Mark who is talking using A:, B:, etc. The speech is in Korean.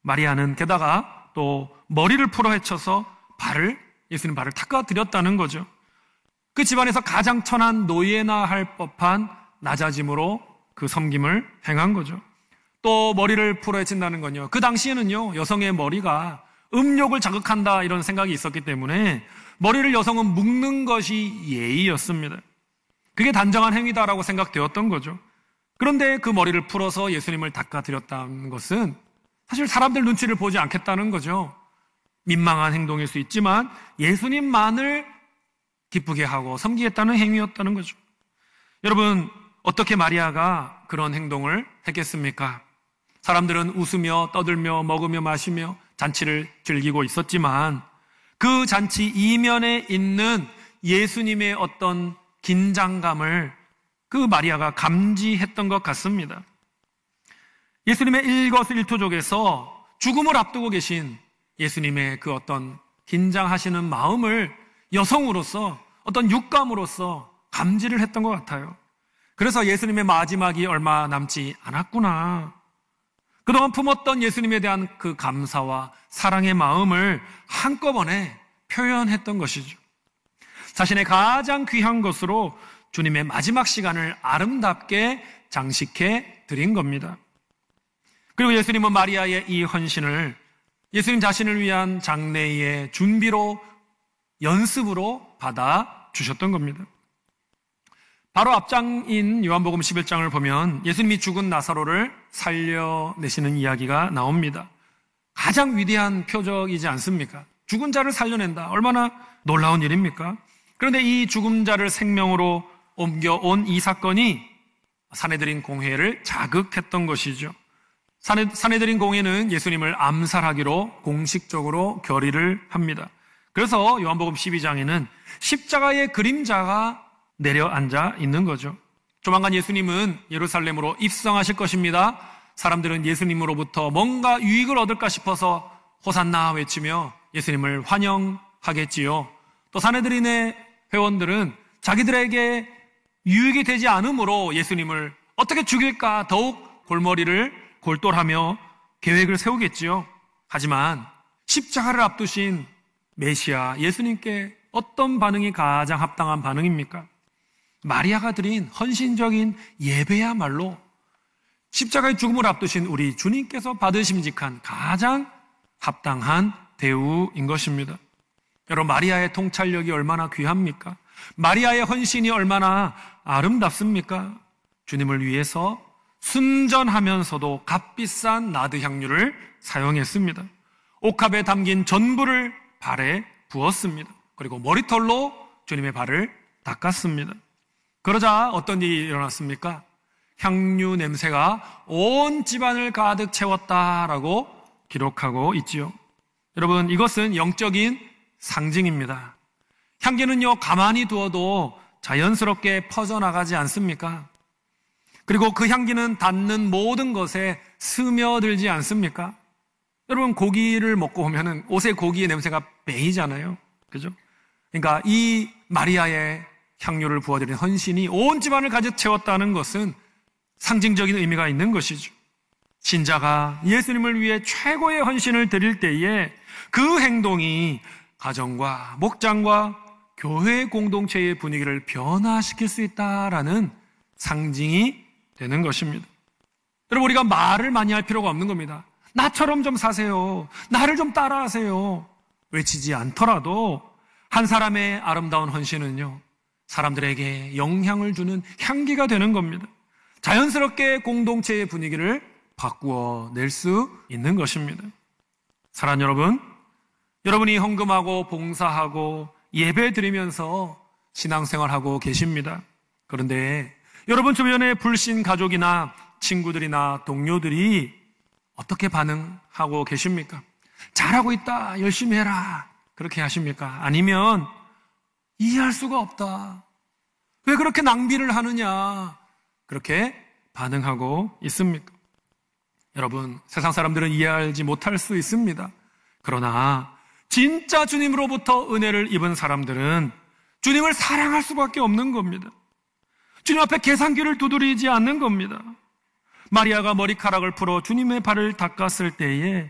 A: 마리아는 게다가 또 머리를 풀어 헤쳐서 예수님 발을 닦아드렸다는 거죠. 그 집안에서 가장 천한 노예나 할 법한 낮아짐으로 그 섬김을 행한 거죠. 또 머리를 풀어 헤친다는 건요, 그 당시에는요, 여성의 머리가 음욕을 자극한다 이런 생각이 있었기 때문에 머리를 여성은 묶는 것이 예의였습니다. 그게 단정한 행위다라고 생각되었던 거죠. 그런데 그 머리를 풀어서 예수님을 닦아드렸다는 것은 사실 사람들 눈치를 보지 않겠다는 거죠. 민망한 행동일 수 있지만 예수님만을 기쁘게 하고 섬기겠다는 행위였다는 거죠. 여러분, 어떻게 마리아가 그런 행동을 했겠습니까? 사람들은 웃으며 떠들며 먹으며 마시며 잔치를 즐기고 있었지만 그 잔치 이면에 있는 예수님의 어떤 긴장감을 그 마리아가 감지했던 것 같습니다. 예수님의 일거수일투족에서 죽음을 앞두고 계신 예수님의 그 어떤 긴장하시는 마음을 여성으로서 어떤 육감으로서 감지를 했던 것 같아요. 그래서 예수님의 마지막이 얼마 남지 않았구나. 그동안 품었던 예수님에 대한 그 감사와 사랑의 마음을 한꺼번에 표현했던 것이죠. 자신의 가장 귀한 것으로 주님의 마지막 시간을 아름답게 장식해 드린 겁니다. 그리고 예수님은 마리아의 이 헌신을 예수님 자신을 위한 장례의 준비로, 연습으로 받아 주셨던 겁니다. 바로 앞장인 요한복음 11장을 보면 예수님이 죽은 나사로를 살려내시는 이야기가 나옵니다. 가장 위대한 표적이지 않습니까? 죽은 자를 살려낸다. 얼마나 놀라운 일입니까? 그런데 이 죽은 자를 생명으로 옮겨온 이 사건이 산헤드린 공회를 자극했던 것이죠. 산헤드린 공회는 예수님을 암살하기로 공식적으로 결의를 합니다. 그래서 요한복음 12장에는 십자가의 그림자가 내려앉아 있는 거죠. 조만간 예수님은 예루살렘으로 입성하실 것입니다. 사람들은 예수님으로부터 뭔가 유익을 얻을까 싶어서 호산나 외치며 예수님을 환영하겠지요. 또 산헤드린의 회원들은 자기들에게 유익이 되지 않으므로 예수님을 어떻게 죽일까 더욱 골머리를 골똘하며 계획을 세우겠지요. 하지만 십자가를 앞두신 메시아 예수님께 어떤 반응이 가장 합당한 반응입니까? 마리아가 드린 헌신적인 예배야말로 십자가의 죽음을 앞두신 우리 주님께서 받으심직한 가장 합당한 대우인 것입니다. 여러분, 마리아의 통찰력이 얼마나 귀합니까? 마리아의 헌신이 얼마나 아름답습니까? 주님을 위해서 순전하면서도 값비싼 나드 향유를 사용했습니다. 옥합에 담긴 전부를 발에 부었습니다. 그리고 머리털로 주님의 발을 닦았습니다. 그러자 어떤 일이 일어났습니까? 향유 냄새가 온 집안을 가득 채웠다라고 기록하고 있지요. 여러분, 이것은 영적인 상징입니다. 향기는요, 가만히 두어도 자연스럽게 퍼져나가지 않습니까? 그리고 그 향기는 닿는 모든 것에 스며들지 않습니까? 여러분, 고기를 먹고 오면은 옷에 고기의 냄새가 배이잖아요. 그죠? 그러니까 이 마리아의 향유를 부어드린 헌신이 온 집안을 가득 채웠다는 것은 상징적인 의미가 있는 것이죠. 신자가 예수님을 위해 최고의 헌신을 드릴 때에 그 행동이 가정과 목장과 교회 공동체의 분위기를 변화시킬 수 있다라는 상징이 되는 것입니다. 여러분, 우리가 말을 많이 할 필요가 없는 겁니다. 나처럼 좀 사세요. 나를 좀 따라하세요. 외치지 않더라도 한 사람의 아름다운 헌신은요, 사람들에게 영향을 주는 향기가 되는 겁니다. 자연스럽게 공동체의 분위기를 바꾸어 낼 수 있는 것입니다. 사랑하는 여러분, 여러분이 헌금하고 봉사하고 예배 드리면서 신앙생활하고 계십니다. 그런데 여러분 주변의 불신 가족이나 친구들이나 동료들이 어떻게 반응하고 계십니까? 잘하고 있다, 열심히 해라, 그렇게 하십니까? 아니면 이해할 수가 없다, 왜 그렇게 낭비를 하느냐, 그렇게 반응하고 있습니까? 여러분, 세상 사람들은 이해하지 못할 수 있습니다. 그러나 진짜 주님으로부터 은혜를 입은 사람들은 주님을 사랑할 수밖에 없는 겁니다. 주님 앞에 계산기를 두드리지 않는 겁니다. 마리아가 머리카락을 풀어 주님의 발을 닦았을 때에